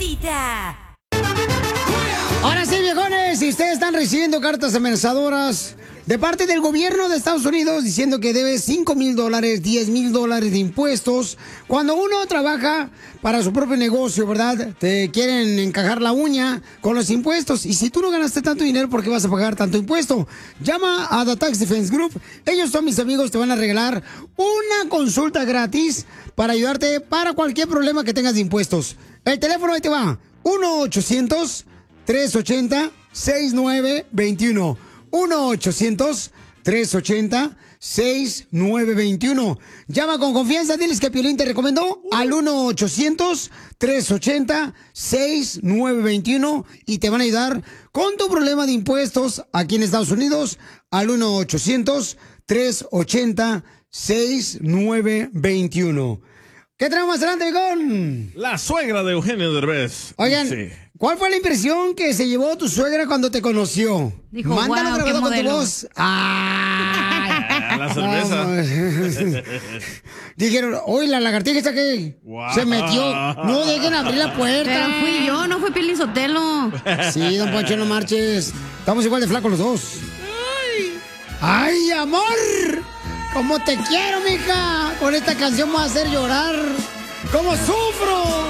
mamacita. Ahora sí, viejones, si ustedes están recibiendo cartas amenazadoras de parte del gobierno de Estados Unidos diciendo que debes $5,000, $10,000 de impuestos, cuando uno trabaja para su propio negocio, ¿verdad? Te quieren encajar la uña con los impuestos. Y si tú no ganaste tanto dinero, ¿por qué vas a pagar tanto impuesto? Llama a The Tax Defense Group. Ellos son mis amigos, te van a regalar una consulta gratis para ayudarte para cualquier problema que tengas de impuestos. El teléfono ahí te va, 1-800-380-6921. 1-800-380-6921. Llama con confianza, diles que Piolín te recomendó al 1-800-380-6921 y te van a ayudar con tu problema de impuestos aquí en Estados Unidos al 1-800-380-6921. ¿Qué traemos más adelante, Bigón? La suegra de Eugenio Derbez. Oigan, Sí. ¿cuál fue la impresión que se llevó tu suegra cuando te conoció? Dijo, Mándalo "Guau, grabado qué con tu modelo". voz. ¡Ay! La cerveza. Dijeron, oye, la lagartija está que Guau. se metió. No dejen abrir la puerta. Pero fui yo, no fue Piolín Sotelo. Sí, don Poncho, no marches. Estamos igual de flacos los dos. ¡Ay, amor! ¿Cómo te quiero, mija? Con esta canción me va a hacer llorar. ¿Cómo sufro?